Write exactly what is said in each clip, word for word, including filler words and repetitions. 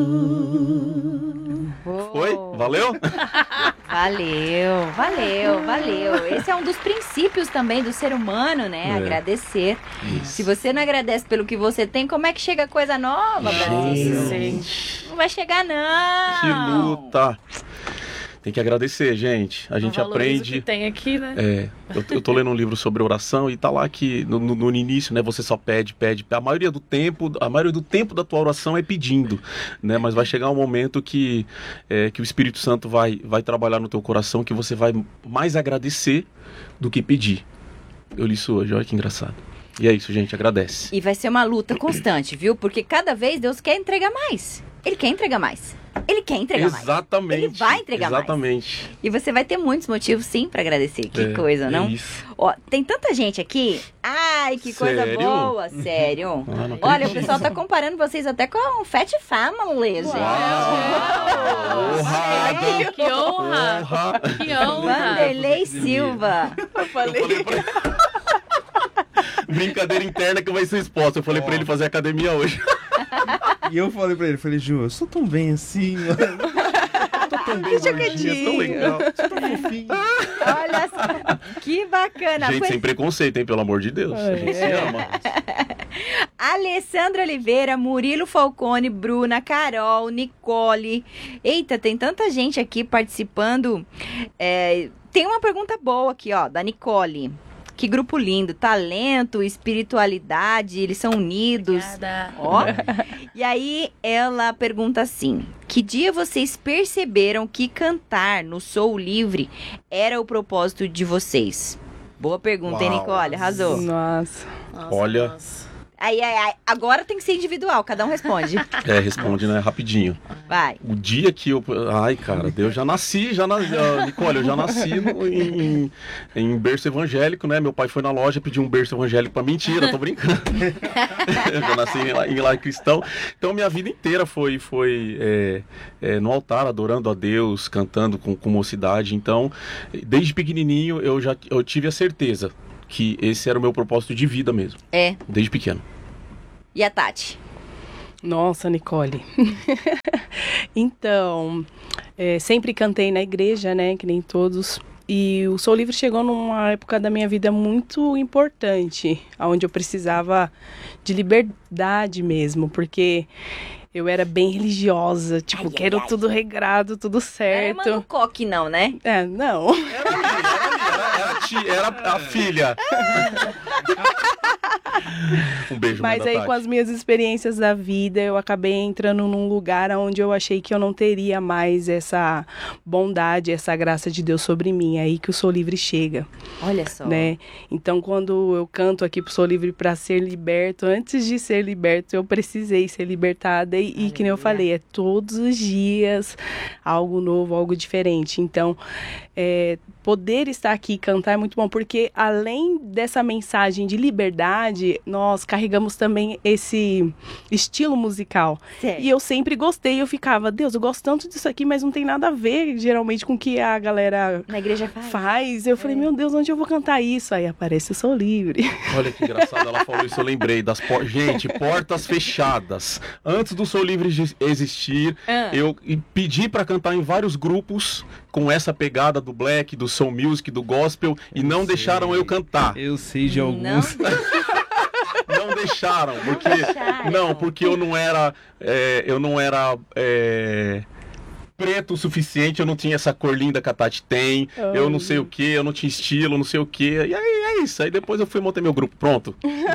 Foi? Valeu? Valeu, valeu, valeu. Esse é um dos princípios também do ser humano, né? É. Agradecer. Isso. Se você não agradece pelo que você tem, como é que chega coisa nova pra você? Gente, Não vai chegar, não. que luta! Tem que agradecer, gente. A gente Não valoriza aprende. o que tem aqui, né? É, eu, eu tô lendo um livro sobre oração e tá lá que no, no, no início, né, você só pede, pede. A maioria do tempo, a maioria do tempo da tua oração é pedindo, né? Mas vai chegar um momento que, é, que o Espírito Santo vai, vai trabalhar no teu coração, que você vai mais agradecer do que pedir. Eu li isso hoje, olha que engraçado. E é isso, gente, agradece. E vai ser uma luta constante, viu? Porque cada vez Deus quer entregar mais. Ele quer entregar mais. Ele quer entregar mais. Exatamente. Ele vai entregar exatamente. mais. E você vai ter muitos motivos, sim, pra agradecer. Que É, coisa, é não? isso. Ó, tem tanta gente aqui. Ai, que coisa Sério? boa. Sério. Ah, não Olha, o acredito. pessoal tá comparando vocês até com o Fat Family, gente. Honrado. Que honra! Honra. Que honra! Vanderlei Silva. Eu falei. Eu falei pra... Brincadeira interna que vai ser exposta. Eu falei pra ele fazer academia hoje. E eu falei pra ele, falei, Ju, eu sou tão bem assim, mano. Tô tão bem gordinha, tão legal. Você tá fofinho. Olha só. Que bacana. Gente, Pois- sem preconceito, hein? Pelo amor de Deus. A gente se ama. Alessandra Oliveira, Murilo Falcone, Bruna, Carol, Nicole. Eita, tem tanta gente aqui participando. É, tem uma pergunta boa aqui, ó, da Nicole. Que grupo lindo. Talento, espiritualidade, eles são unidos. Obrigada. Ó. E aí ela pergunta assim: que dia vocês perceberam que cantar no Sou Livre era o propósito de vocês? Boa pergunta, hein, Uau. Nicole? Arrasou. Nossa. Nossa, Olha. nossa. Ai, ai, ai. Agora tem que ser individual, cada um responde. É, responde, né? Rapidinho. Vai. O dia que eu... Ai, cara, eu já nasci, já nasci... Nicole, eu já nasci no, em, em berço evangélico, né? Meu pai foi na loja, pediu um berço evangélico pra mentira, tô brincando. Eu já nasci em, lar- em lar cristão. Então, minha vida inteira foi, foi é, é, no altar, adorando a Deus, cantando com, com mocidade. Então, desde pequenininho, eu já eu tive a certeza que esse era o meu propósito de vida mesmo, É. desde pequeno. E a Tati? Nossa, Nicole. Então, é, sempre cantei na igreja, né? Que nem todos. E o Sou Livre chegou numa época da minha vida muito importante, onde eu precisava de liberdade mesmo, porque eu era bem religiosa, tipo, Ai, ai, quero ai. tudo regrado, tudo Não certo. é Mano Coque, não, né? É, não. Era a minha, era a minha, era, era a tia, era a filha. Um beijo, Mas mãe da aí, Tati. com as minhas experiências da vida, eu acabei entrando num lugar onde eu achei que eu não teria mais essa bondade, essa graça de Deus sobre mim. É aí que o Sou Livre chega, Olha só. né? Então, quando eu canto aqui pro Sou Livre para ser liberto, antes de ser liberto, eu precisei ser libertada. E, e que nem eu falei, é todos os dias algo novo, algo diferente. Então, é, poder estar aqui e cantar é muito bom, porque além dessa mensagem de liberdade, nós carregamos também esse estilo musical. Sério. E eu sempre gostei, eu ficava, Deus, eu gosto tanto disso aqui, mas não tem nada a ver, geralmente, com o que a galera Na igreja faz. faz. Eu falei, meu Deus, onde eu vou cantar isso? Aí aparece o Sou Livre. Olha que engraçado, ela falou isso, eu lembrei das por... Gente, portas fechadas. Antes do Sou Livre gi- existir, Ah. eu pedi pra cantar em vários grupos com essa pegada do black, do soul music, do gospel, e não sei. deixaram eu cantar. Eu sei de Não. alguns. Não deixaram, porque deixaram. não, porque eu não era, é, eu não era é, preto o suficiente, eu não tinha essa cor linda que a Tati tem, eu não sei o que, eu não tinha estilo, não sei o que, e aí é isso. Aí depois eu fui montar meu grupo, pronto.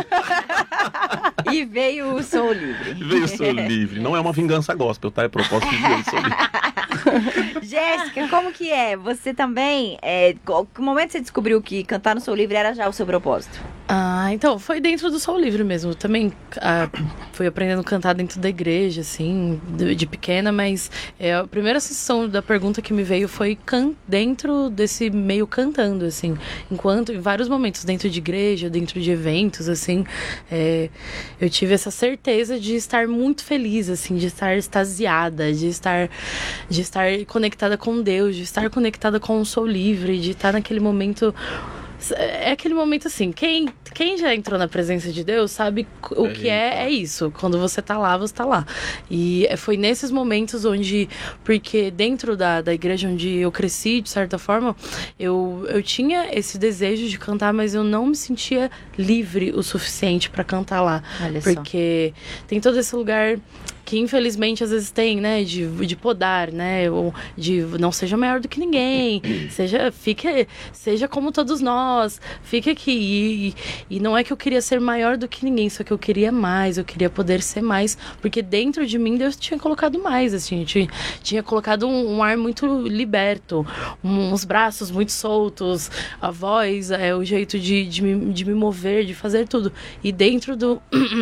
E veio o Sou Livre. Veio o Sou Livre. Não é uma vingança gospel, tá? É propósito de Deus, Sou Livre. Jéssica, como que é? Você também, é, qual- que momento você descobriu que cantar no Sou Livre era já o seu propósito? Ah, então, foi dentro do Sou Livre mesmo. Eu também ah, fui aprendendo a cantar dentro da igreja, assim, de, de pequena, mas é, a primeira sensação da pergunta que me veio foi can dentro desse meio cantando, assim. Enquanto, em vários momentos, dentro de igreja, dentro de eventos, assim, é, eu tive essa certeza de estar muito feliz, assim, de estar extasiada, de estar, de estar conectada com Deus, de estar conectada com o Sou Livre, de estar naquele momento É aquele momento assim, quem, quem já entrou na presença de Deus sabe o que é, é isso. Quando você tá lá, você tá lá. E foi nesses momentos onde, porque dentro da, da igreja onde eu cresci, de certa forma, eu, eu tinha esse desejo de cantar, mas eu não me sentia livre o suficiente pra cantar lá. Olha só. Porque tem todo esse lugar que infelizmente às vezes tem, né, de, de podar, né, ou de não seja maior do que ninguém, seja, fique, seja como todos nós, fique aqui, e, e não é que eu queria ser maior do que ninguém, só que eu queria mais, eu queria poder ser mais, porque dentro de mim Deus tinha colocado mais, assim, tinha, tinha colocado um, um ar muito liberto, um, uns braços muito soltos, a voz, é, o jeito de, de, me, de me mover, de fazer tudo, e dentro do...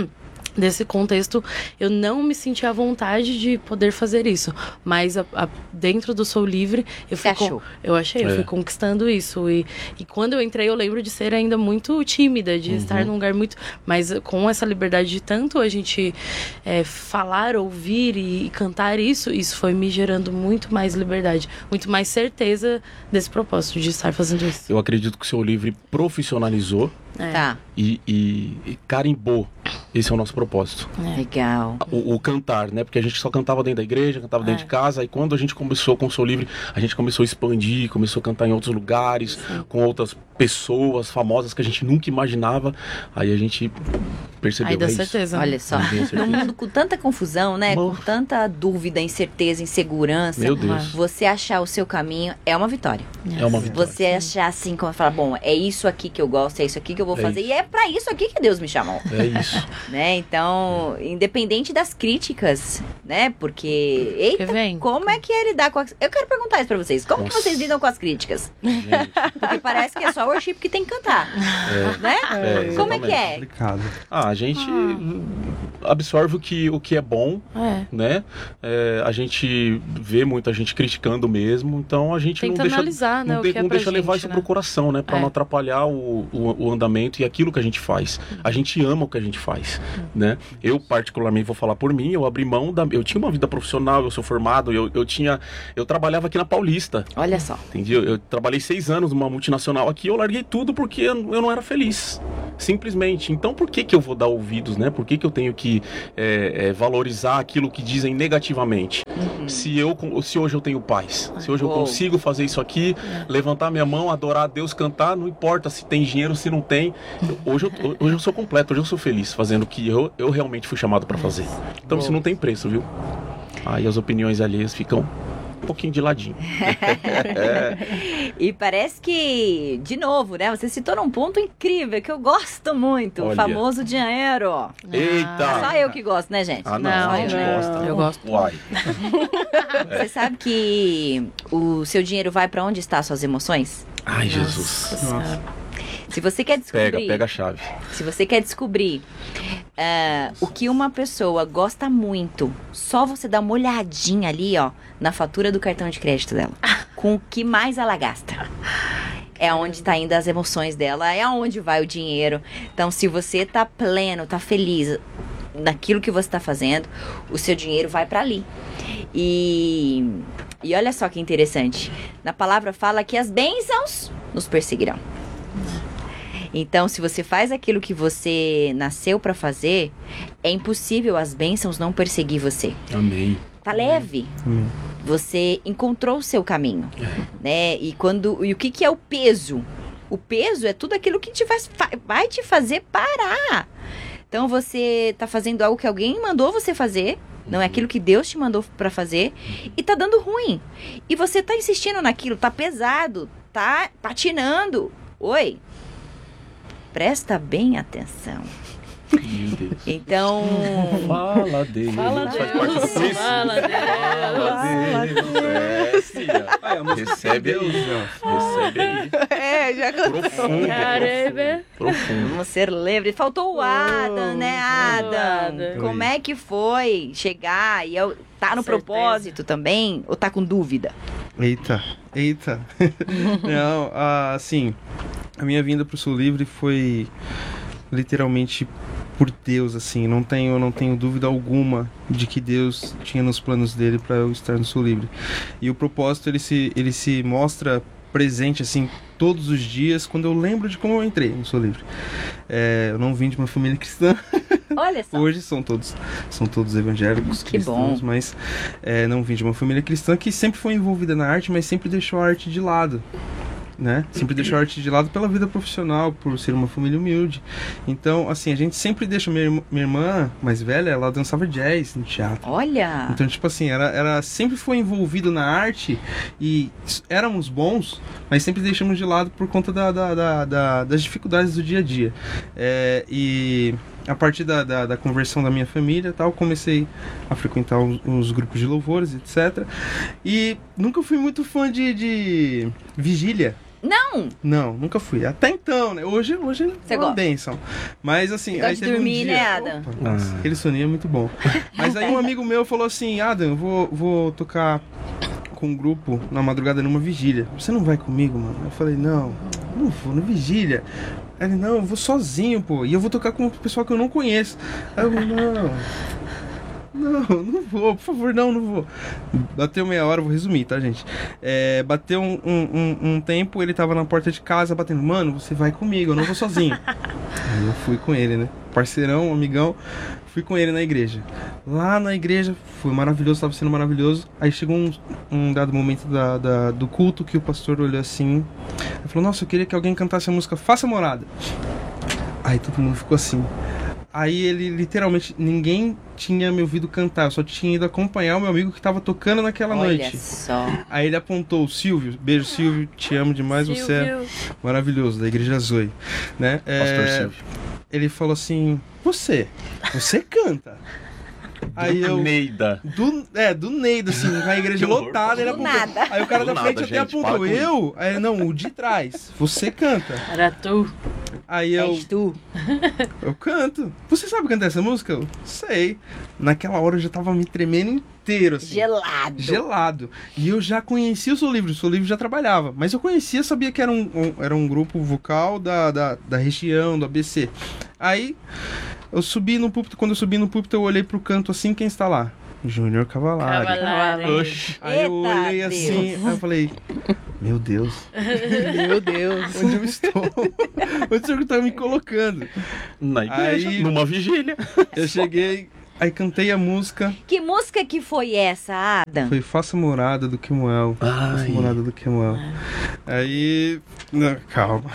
desse contexto, eu não me senti à vontade de poder fazer isso. Mas a, a, dentro do Sou Livre, eu fui achou? Com, eu achei, é. eu fui conquistando isso. E, e quando eu entrei, eu lembro de ser ainda muito tímida, de uhum. estar num lugar muito... Mas com essa liberdade de tanto a gente é, falar, ouvir e, e cantar isso, isso foi me gerando muito mais liberdade, muito mais certeza desse propósito de estar fazendo isso. Eu acredito que o Sou Livre profissionalizou É. Tá. E, e, e carimbou. Esse é o nosso propósito. É. Legal. O, o cantar, né? Porque a gente só cantava dentro da igreja, cantava é. dentro de casa. E quando a gente começou com o Sou Livre, a gente começou a expandir, começou a cantar em outros lugares, Sim. com outras pessoas famosas que a gente nunca imaginava. Aí a gente percebeu. Aí dá é certeza. Olha só. Num mundo com tanta confusão, né? Mano. Com tanta dúvida, incerteza, insegurança. Meu Deus. Você achar o seu caminho é uma vitória. É uma vitória. Você achar assim, como falar, bom, é isso aqui que eu gosto, é isso aqui que eu vou É fazer. isso. E é pra isso aqui que Deus me chamou. É isso. Né? Então, independente das críticas, né? Porque, eita, vem. como é que é lidar com as... Eu quero perguntar isso pra vocês. Como Nossa. que vocês lidam com as críticas? Gente. Porque parece que é só worship que tem que cantar. É. Né? É, Como é que é? Complicado. Ah, a gente absorve o que, o que é bom, É. né? É, a gente vê muita gente criticando mesmo, então a gente Tenta não deixa, analisar, né, não, o de- que é não pra deixa levar gente, isso né? pro coração, né? Pra É. não atrapalhar o, o, o andamento e aquilo que a gente faz. A gente ama o que a gente faz, né? Eu, particularmente, vou falar por mim, eu abri mão da... Eu tinha uma vida profissional, eu sou formado, eu, eu tinha... Eu trabalhava aqui na Paulista. Olha só. Entendi? Eu, eu trabalhei seis anos numa multinacional aqui, eu larguei tudo porque eu, eu não era feliz. Simplesmente. Então, por que que eu vou dar ouvidos, né? Por que que eu tenho que é, é, valorizar aquilo que dizem negativamente? Uhum. Se, eu, se hoje eu tenho paz, se hoje eu Uou. consigo fazer isso aqui, levantar minha mão, adorar a Deus, cantar, não importa se tem dinheiro, se não tem. Eu- hoje, eu, hoje eu sou completo, hoje eu sou feliz fazendo o que eu, eu realmente fui chamado para fazer. Então, isso não tem preço, viu? Aí as opiniões alheias ficam um pouquinho de ladinho. E parece que, de novo, né? Você citou num ponto incrível que eu gosto muito. O Olha. famoso dinheiro. Eita! Só eu que gosto, né, gente? Ah, não, Não, a gente não. gosta. Eu gosto. Uai. Você sabe que o seu dinheiro vai pra onde está suas emoções? Ai, Jesus. Nossa. Se você quer descobrir, Pega, pega a chave. se você quer descobrir ah, o que uma pessoa gosta muito, só você dá uma olhadinha ali, ó, na fatura do cartão de crédito dela, com o que mais ela gasta. É onde tá indo as emoções dela, é aonde vai o dinheiro. Então, se você tá pleno, tá feliz naquilo que você tá fazendo, o seu dinheiro vai pra ali. E, e olha só que interessante. Na palavra fala que as bênçãos nos perseguirão. Então, se você faz aquilo que você nasceu pra fazer, é impossível as bênçãos não perseguir você. Amém. Tá leve. Amém. Você encontrou o seu caminho, né? E quando e o que que é o peso? O peso é tudo aquilo que te faz, fa- vai te fazer parar. Então você tá fazendo algo que alguém mandou você fazer, não é aquilo que Deus te mandou pra fazer, e tá dando ruim. E você tá insistindo naquilo, tá pesado, tá patinando. Oi. Presta bem atenção. Meu Deus. Então, Fala dele. Fala Isso faz parte do Deus, quiz. fala Deus. Fala Deus. É, filha. Ai, a música Recebe Deus, aí. ó. Recebe aí. É, já Profundo. Caramba. Profundo. vamos ser livres. Faltou o Adam, né, Adam? Adam. Como é que foi chegar e eu, tá no Certeza. propósito também? Ou tá com dúvida? Eita, eita. Não, ah, assim, a minha vinda pro Sou Livre foi literalmente por Deus, assim. Não tenho, não tenho dúvida alguma de que Deus tinha nos planos dele para eu estar no Sou Livre. E o propósito, ele se, ele se mostra presente, assim, todos os dias quando eu lembro de como eu entrei no Sou Livre. É, eu não vim de uma família cristã. Olha só. Hoje são todos, são todos evangélicos, Que cristãos, bom. mas é, não vim de uma família cristã que sempre foi envolvida na arte, mas sempre deixou a arte de lado. Né? Sempre deixou a arte de lado pela vida profissional, por ser uma família humilde. Então, assim, a gente sempre deixa... Minha, irmã- minha irmã mais velha, ela dançava jazz no teatro. Olha. Então, tipo assim, era, era, sempre foi envolvido na arte e s- éramos bons, mas sempre deixamos de lado por conta da, da- da- da- das dificuldades do dia a dia. É, e a partir da, da, da conversão da minha família e tal, comecei a frequentar os, os grupos de louvores, etcétera. E nunca fui muito fã de, de vigília. Não. Não, nunca fui. Até então, né? Hoje, hoje Você é uma gosta? bênção. Mas assim, Você gosta aí de teve um dormir, dia... né, Adam? Opa, nossa, Ah. aquele soninho é muito bom. Mas aí um amigo meu falou assim, Adam, eu vou, vou tocar com um grupo na madrugada numa vigília. Você não vai comigo, mano? Eu falei, não, não vou na vigília. Aí ele, não, eu vou sozinho, pô. E eu vou tocar com um pessoal que eu não conheço. Aí eu, não... Não, não vou, por favor, não, não vou. Bateu meia hora, vou resumir, tá, gente? É, bateu um, um, um- um tempo, ele tava na porta de casa batendo, mano, você vai comigo, eu não vou sozinho. Aí eu fui com ele, né? Parceirão, amigão, fui com ele na igreja. Lá na igreja, foi maravilhoso, tava sendo maravilhoso. Aí chegou um, um dado momento da, da- do culto que o pastor olhou assim e falou, nossa, eu queria que alguém cantasse a música Faça Morada. Aí todo mundo ficou assim. Aí ele, literalmente, ninguém tinha me ouvido cantar, eu só tinha ido acompanhar o meu amigo que tava tocando naquela Olha noite. só. Aí ele apontou o Silvio, beijo Silvio, te amo demais, você é Silvio. maravilhoso, da Igreja Zoe, né? É, Pastor Silvio. ele falou assim, você, você canta. Aí eu... Neida. Do, é, do Neida, assim, na igreja Que horror. lotada, ele Do apontou. nada. Aí o cara Do da frente nada, até gente, para apontou, com isso. eu? Aí ele, não, o de trás, você canta. Era tu. Aí eu... És tu. Eu canto. Você sabe cantar essa música? Eu sei. Naquela hora eu já tava me tremendo inteiro, assim. Gelado. Gelado. E eu já conhecia o Sou Livre, o Sou Livre já trabalhava. Mas eu conhecia, sabia que era um, um- era um grupo vocal da, da, da região, do A B C. Aí eu subi no púlpito, quando eu subi no púlpito eu olhei pro canto assim, quem está lá? Júnior Cavalari. Cavalari. Oxi. Aí eu Eita olhei Deus. assim, aí eu falei, meu Deus, Meu Deus. onde eu estou? Onde o senhor tá me colocando? Na igreja, Aí- numa vigília. Eu cheguei, aí cantei a música, Que música que foi essa, Adam? foi Faça Morada do Kemuel. Faça Ai. Morada do Kemuel. Aí, não, calma.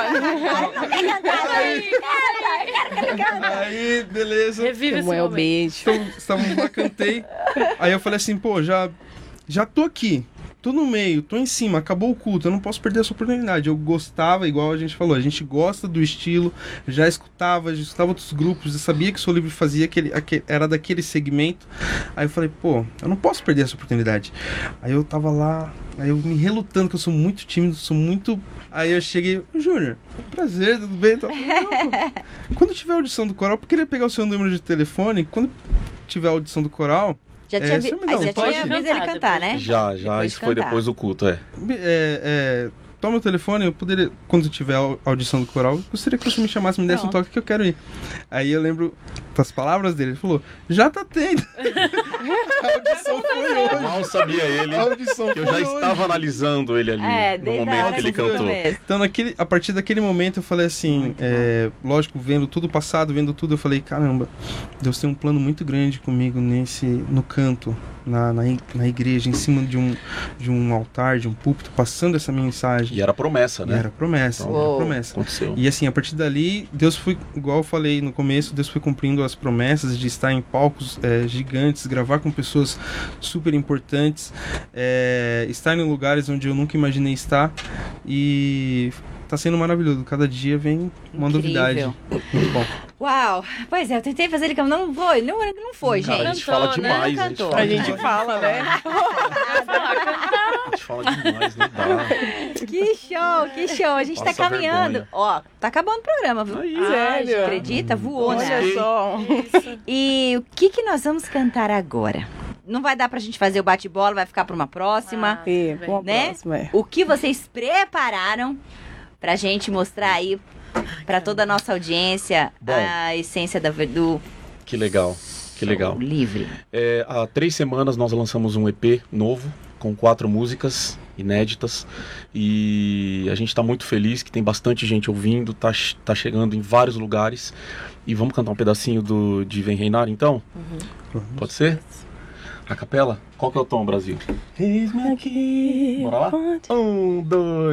Aí, beleza. Revive esse Como é o momento. beijo. Então, estávamos lá, cantei. Aí eu falei assim, pô, já, já tô aqui. Tô no meio, tô em cima, acabou o culto, eu não posso perder essa oportunidade. Eu gostava, igual a gente falou, a gente gosta do estilo, já escutava, já escutava outros grupos, eu sabia que o Sou Livre fazia aquele, aquele, era daquele segmento. Aí eu falei, pô, eu não posso perder essa oportunidade. Aí eu tava lá, aí eu me relutando, que eu sou muito tímido, sou muito... Aí eu cheguei, Júnior, prazer, tudo bem? Então, quando tiver audição do coral, eu queria pegar o seu número de telefone, quando tiver audição do coral... Já É, tinha, vi... você me Aí dá um já toque? tinha visto ele Cantar cantar, depois. né? Já, já, Depois isso foi cantar. depois do culto, é. É, é, toma o telefone, eu poderia, quando tiver a audição do coral, eu gostaria que você me chamasse, me desse um Pronto. toque que eu quero ir. Aí eu lembro das palavras dele, ele falou, já tá tendo. A audição foi hoje. Mal sabia ele A audição que eu foi já hoje. estava analisando ele ali É, no desde a momento hora que ele que foi cantou. mesmo. Então, naquele, a partir daquele momento, eu falei assim, é, lógico, vendo tudo passado, vendo tudo, eu falei, caramba, Deus tem um plano muito grande comigo nesse, no canto, na, na, i- na igreja, em cima de um, de um altar, de um púlpito, passando essa mensagem. E era promessa, E né? era promessa, Então, era Uou. promessa. Aconteceu. E assim, a partir dali, Deus foi, igual eu falei no começo, Deus foi cumprindo as promessas de estar em palcos é, gigantes, gravar com pessoas super importantes, é, estar em lugares onde eu nunca imaginei estar, e tá sendo maravilhoso. Cada dia vem uma Incrível. novidade. Muito bom. Uau! Pois é, eu tentei fazer ele cantar, não foi, não, não foi, Cara, a gente. gente fala Cantou, né? demais, a gente Cantou. fala A gente demais. fala, né? A gente fala demais, não dá. Que show, que show. A gente tá Passa caminhando. vergonha. Ó, tá acabando o programa, viu? Aí, Ai, Sério? Acredita? Voou, Olha né? só. E o que que nós vamos cantar agora? Não vai dar pra gente fazer o bate-bola, vai ficar pra uma próxima. Ah. É, uma Né? próxima, é. O que vocês prepararam pra gente mostrar aí pra toda a nossa audiência Bom. a essência da do que legal, que legal. Sou Livre. É, há três semanas nós lançamos um E P novo, com quatro músicas. inéditas. E a gente está muito feliz que tem bastante gente ouvindo, tá, tá chegando em vários lugares. E vamos cantar um pedacinho do, de Vem Reinar, então? Uhum. Pode ser? A capela? Qual que é o tom, Brasil? Eis-me aqui. Bora lá? Um, dois...